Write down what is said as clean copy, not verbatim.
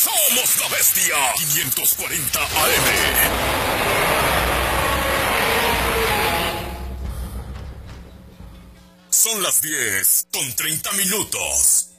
Somos la bestia 540 AM. Son las 10:30.